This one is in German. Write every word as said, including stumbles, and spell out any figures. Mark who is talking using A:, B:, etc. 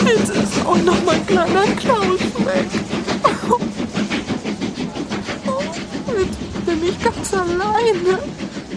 A: Jetzt ist auch noch mein kleiner Klaus weg. Jetzt bin ich ganz alleine.